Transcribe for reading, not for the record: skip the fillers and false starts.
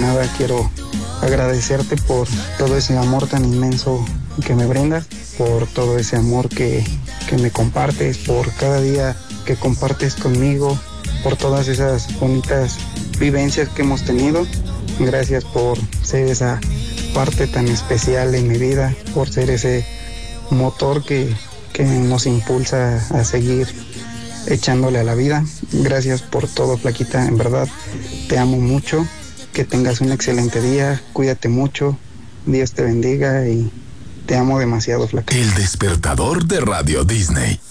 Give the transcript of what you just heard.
nada quiero agradecerte por todo ese amor tan inmenso que me brindas, por todo ese amor que me compartes, por cada día que compartes conmigo, por todas esas bonitas vivencias que hemos tenido. Gracias por ser esa parte tan especial en mi vida, por ser ese motor que nos impulsa a seguir echándole a la vida. Gracias por todo, flaquita, en verdad te amo mucho, que tengas un excelente día, cuídate mucho, Dios te bendiga y te amo demasiado, flaca. El despertador de Radio Disney.